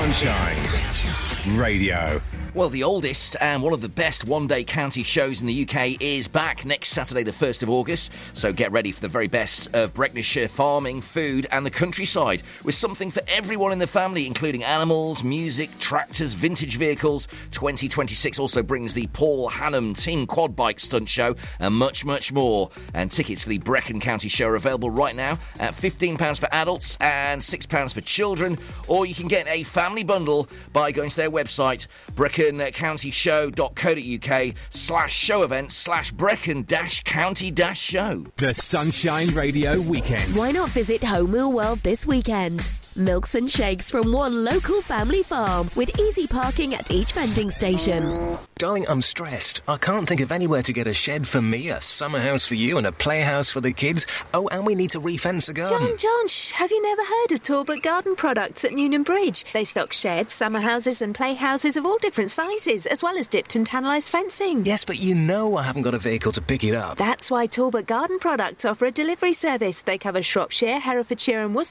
Sunshine Radio. Well, the oldest and one of the best one-day county shows in the UK is back next Saturday, the 1st of August. So get ready for the very best of Brecknockshire farming, food and the countryside, with something for everyone in the family, including animals, music, tractors, vintage vehicles. 2026 also brings the Paul Hannam Team Quad Bike Stunt Show and much, much more. And tickets for the Brecon County Show are available right now at £15 for adults and £6 for children. Or you can get a family bundle by going to their website, BreconCountyShow.co.uk/show events/Brecon-County-Show. The Sunshine Radio Weekend. Why not visit Home Wheel World this weekend? Milks and shakes from one local family farm with easy parking at each vending station. Darling, I'm stressed. I can't think of anywhere to get a shed for me, a summer house for you and a playhouse for the kids. Oh, and we need to refence the garden. John, have you never heard of Talbot Garden Products at Newnham Bridge? They stock sheds, summer houses and playhouses of all different sizes, as well as dipped and tannalised fencing. Yes, but you know I haven't got a vehicle to pick it up. That's why Talbot Garden Products offer a delivery service. They cover Shropshire, Herefordshire and Worcestershire